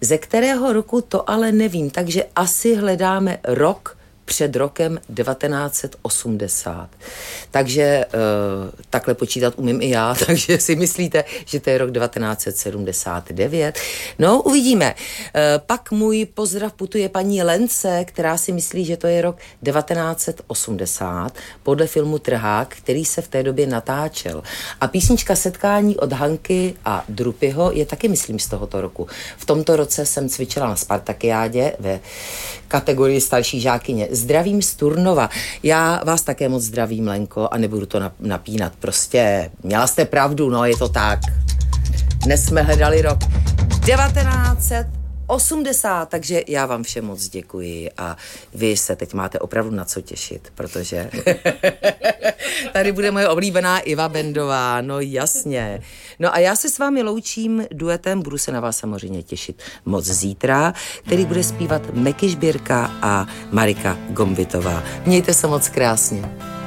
Ze kterého roku to ale nevím, takže asi hledáme rok před rokem 1980. Takže takhle počítat umím i já, takže si myslíte, že to je rok 1979? No, uvidíme. Pak můj pozdrav putuje paní Lence, která si myslí, že to je rok 1980, podle filmu Trhák, který se v té době natáčel. A písnička Setkání od Hanky a Drupyho je taky, myslím, z tohoto roku. V tomto roce jsem cvičila na Spartakiádě ve kategorii starší žákyně. Zdravím z Turnova. Já vás také moc zdravím, Lenko, a nebudu to napínat. Prostě měla jste pravdu, no, je to tak. Dnes jsme hledali rok 1980, takže já vám všem moc děkuji a vy se teď máte opravdu na co těšit, protože tady bude moje oblíbená Iva Bendová, no jasně. No a já se s vámi loučím duetem, budu se na vás samozřejmě těšit moc zítra, který bude zpívat Meky Žbírka a Marika Gombitová. Mějte se moc krásně.